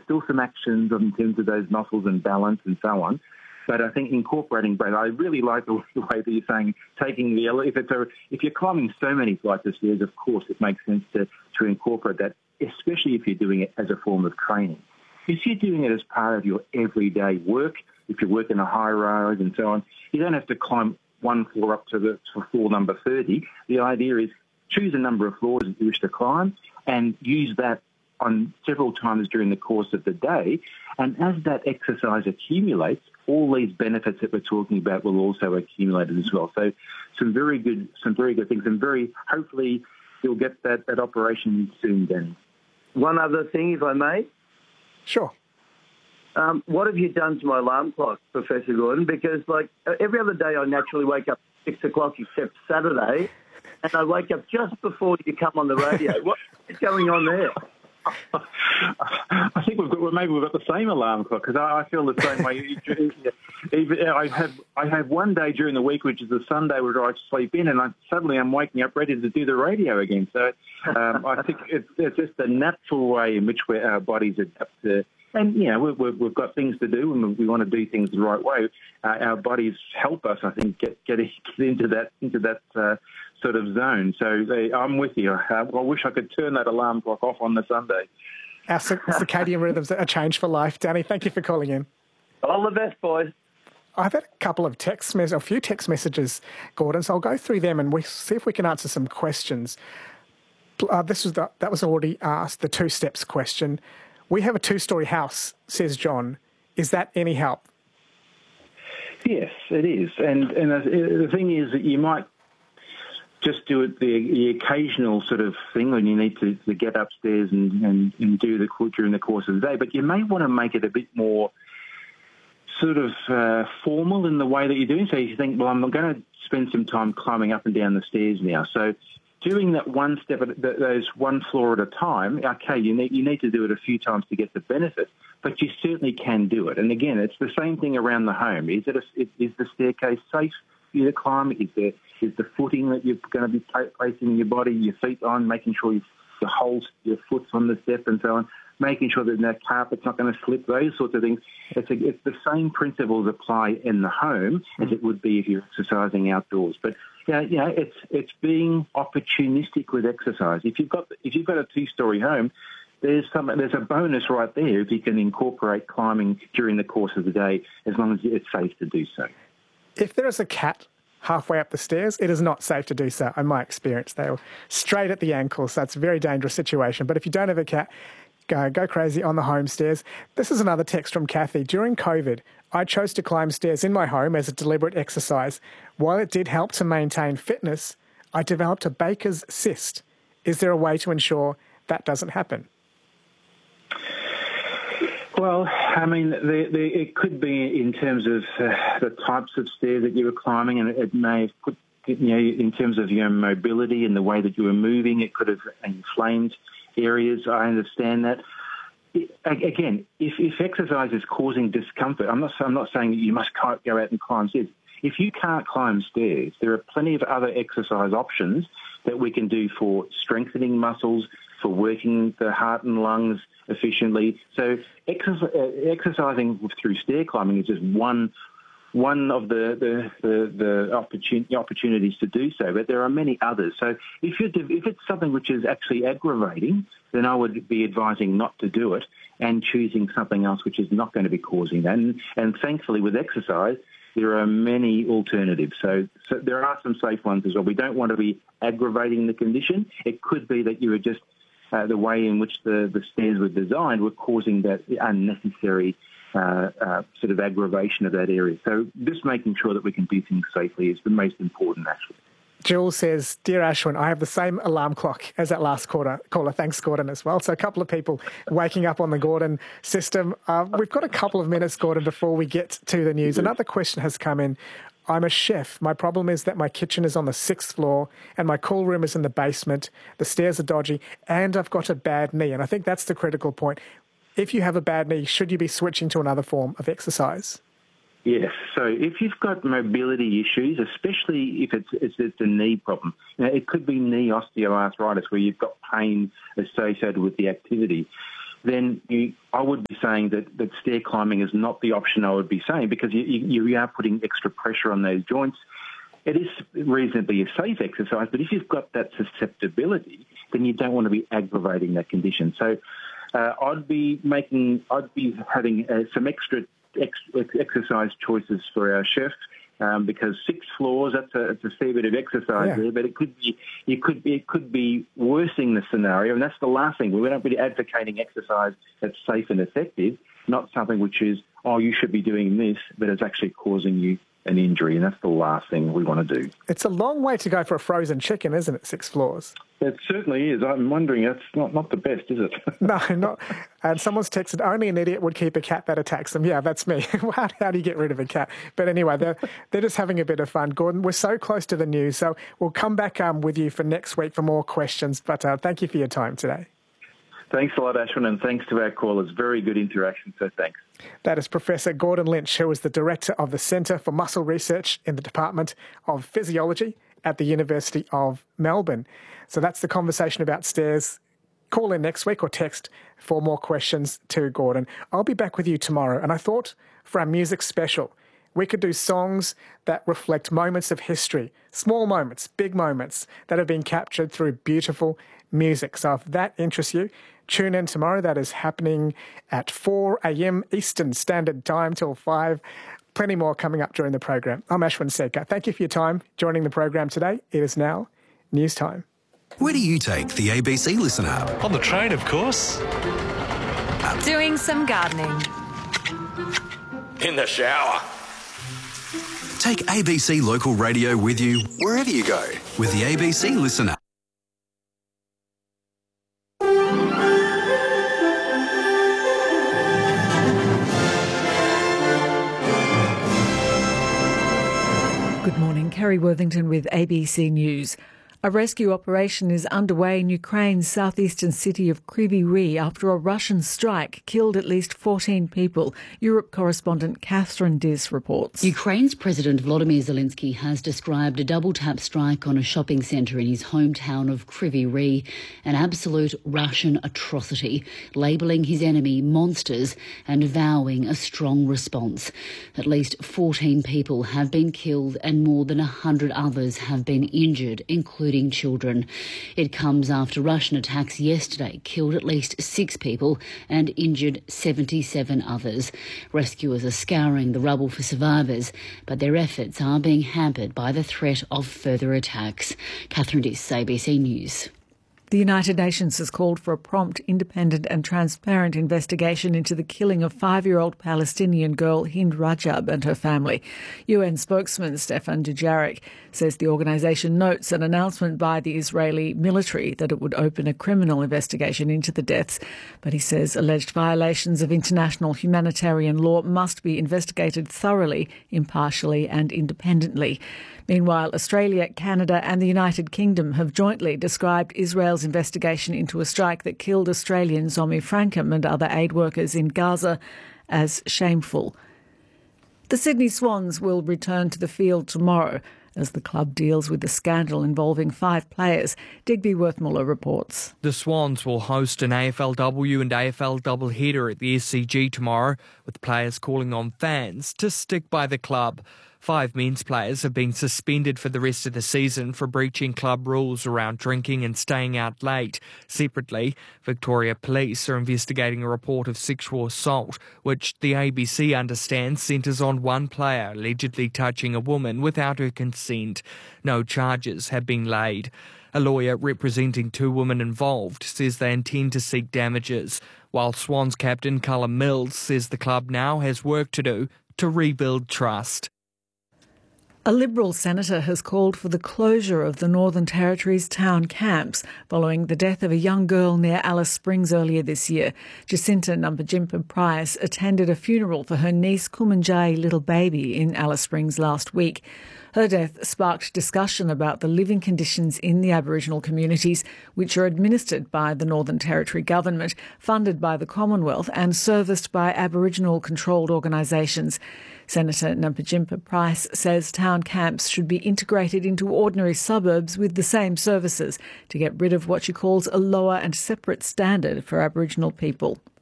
still some actions in terms of those muscles and balance and so on. But I think incorporating breath, I really like the way that you're saying taking if you're climbing so many flights of stairs, of course it makes sense to incorporate that, especially if you're doing it as a form of training. If you're doing it as part of your everyday work, if you're working a high rise and so on, you don't have to climb one floor up to floor number 30. The idea is choose a number of floors that you wish to climb and use that on several times during the course of the day. And as that exercise accumulates, all these benefits that we're talking about will also accumulate as well. So some very good things, and hopefully you'll get that operation soon, Danny. One other thing, if I may. Sure. What have you done to my alarm clock, Professor Gordon? Because, every other day I naturally wake up at 6 o'clock except Saturday, and I wake up just before you come on the radio. What's going on there? I think we've got the same alarm clock, because I feel the same way. I have one day during the week, which is the Sunday, where I sleep in, and suddenly I'm waking up ready to do the radio again. So I think it's just the natural way in which our bodies adapt to. And, we've got things to do, and we want to do things the right way. Our bodies help us, I think, get into that sort of zone. So I'm with you. I wish I could turn that alarm clock off on the Sunday. Our circadian rhythms are changed for life. Danny, thank you for calling in. All the best, boys. I've had a few text messages, Gordon, so I'll go through them and we see if we can answer some questions. That was already asked, the 2 steps question. We have a 2-story house, says John. Is that any help? Yes, it is. And the thing is that you might just do it the occasional sort of thing when you need to get upstairs and do during the course of the day. But you may want to make it a bit more sort of formal in the way that you're doing. So you think, well, I'm going to spend some time climbing up and down the stairs now. So doing that one step, those one floor at a time, okay, you need to do it a few times to get the benefit, but you certainly can do it. And again, it's the same thing around the home. Is the staircase safe for you to climb? Is the footing that you're going to be placing your body, your feet on, making sure your foot's on the step and so on, making sure that the carpet's not going to slip, those sorts of things. It's the same principles apply in the home as it would be if you're exercising outdoors. But it's being opportunistic with exercise. If you've got a 2-story home, there's a bonus right there if you can incorporate climbing during the course of the day, as long as it's safe to do so. If there is a cat halfway up the stairs, it is not safe to do so, in my experience. They're straight at the ankles, so it's a very dangerous situation. But if you don't have a cat, go crazy on the home stairs. This is another text from Kathy. During COVID, I chose to climb stairs in my home as a deliberate exercise. While it did help to maintain fitness, I developed a Baker's cyst. Is there a way to ensure that doesn't happen? Well, I mean, it could be in terms of the types of stairs that you were climbing, and it may have put, in terms of your mobility and the way that you were moving, it could have inflamed areas. I understand that. Again, if exercise is causing discomfort, I'm not saying that you must go out and climb stairs. If you can't climb stairs, there are plenty of other exercise options that we can do for strengthening muscles, for working the heart and lungs efficiently. So exercising through stair climbing is just one of the opportunities to do so, but there are many others. So if it's something which is actually aggravating, then I would be advising not to do it and choosing something else which is not going to be causing that. And thankfully with exercise, there are many alternatives. So there are some safe ones as well. We don't want to be aggravating the condition. It could be that you were just the way in which the stairs were designed were causing that unnecessary sort of aggravation of that area. So just making sure that we can do things safely is the most important, actually. Jules says, Dear Ashwin, I have the same alarm clock as that last caller. Thanks, Gordon, as well. So a couple of people waking up on the Gordon system. We've got a couple of minutes, Gordon, before we get to the news. Another question has come in. I'm a chef. My problem is that my kitchen is on the 6th floor and my cool room is in the basement. The stairs are dodgy and I've got a bad knee. And I think that's the critical point. If you have a bad knee, should you be switching to another form of exercise? Yes. So if you've got mobility issues, especially if it's a knee problem, it could be knee osteoarthritis where you've got pain associated with the activity. then I would be saying that stair climbing is not the option I would be saying, because you are putting extra pressure on those joints. It is reasonably a safe exercise, but if you've got that susceptibility, then you don't want to be aggravating that condition. So I'd be having some extra exercise choices for our chef, because 6 floors, that's a fair bit of exercise there, but it could be worsening the scenario, and that's the last thing. We're not really advocating exercise that's safe and effective, not something which is, you should be doing this, but it's actually causing you an injury, and that's the last thing we want to do. It's a long way to go for a frozen chicken, isn't it, 6 floors? It certainly is. I'm wondering, that's not the best, is it? No, not. And someone's texted, only an idiot would keep a cat that attacks them. Yeah, that's me. How do you get rid of a cat? But anyway, they're just having a bit of fun. Gordon, we're so close to the news, so we'll come back with you for next week for more questions. But thank you for your time today. Thanks a lot, Ashwin, and thanks to our callers. Very good interaction, so thanks. That is Professor Gordon Lynch, who is the Director of the Centre for Muscle Research in the Department of Physiology at the University of Melbourne. So that's the conversation about stairs. Call in next week or text for more questions to Gordon. I'll be back with you tomorrow, and I thought for our music special, we could do songs that reflect moments of history, small moments, big moments that have been captured through beautiful music. So if that interests you, tune in tomorrow. That is happening at 4 a.m. Eastern Standard Time till 5. Plenty more coming up during the program. I'm Ashwin Sekar. Thank you for your time joining the program today. It is now news time. Where do you take the ABC Listen app? On the train, of course. Doing some gardening. In the shower. Take ABC Local Radio with you wherever you go with the ABC Listen app. Good morning, Kerry Worthington with ABC News. A rescue operation is underway in Ukraine's southeastern city of Kryvyi Rih after a Russian strike killed at least 14 people. Europe correspondent Catherine Diss reports. Ukraine's President Volodymyr Zelensky has described a double-tap strike on a shopping centre in his hometown of Kryvyi Rih an absolute Russian atrocity, labelling his enemy monsters and vowing a strong response. At least 14 people have been killed and more than 100 others have been injured, including children. It comes after Russian attacks yesterday killed at least 6 people and injured 77 others. Rescuers are scouring the rubble for survivors, but their efforts are being hampered by the threat of further attacks. Catherine Diss, ABC News. The United Nations has called for a prompt, independent and transparent investigation into the killing of 5-year-old Palestinian girl Hind Rajab and her family. UN spokesman Stefan Dujarric says the organisation notes an announcement by the Israeli military that it would open a criminal investigation into the deaths, but he says alleged violations of international humanitarian law must be investigated thoroughly, impartially and independently. Meanwhile, Australia, Canada and the United Kingdom have jointly described Israel's investigation into a strike that killed Australian Zomi Frankham and other aid workers in Gaza as shameful. The Sydney Swans will return to the field tomorrow as the club deals with the scandal involving 5 players. Digby Worthmuller reports. The Swans will host an AFLW and AFL doubleheader at the SCG tomorrow, with players calling on fans to stick by the club. 5 men's players have been suspended for the rest of the season for breaching club rules around drinking and staying out late. Separately, Victoria Police are investigating a report of sexual assault, which the ABC understands centres on one player allegedly touching a woman without her consent. No charges have been laid. A lawyer representing 2 women involved says they intend to seek damages, while Swans captain Callum Mills says the club now has work to do to rebuild trust. A Liberal senator has called for the closure of the Northern Territory's town camps following the death of a young girl near Alice Springs earlier this year. Jacinta Nampijinpa Price attended a funeral for her niece Kumanjai little baby in Alice Springs last week. Her death sparked discussion about the living conditions in the Aboriginal communities, which are administered by the Northern Territory Government, funded by the Commonwealth and serviced by Aboriginal-controlled organisations. Senator Nampijinpa Price says town camps should be integrated into ordinary suburbs with the same services to get rid of what she calls a lower and separate standard for Aboriginal people.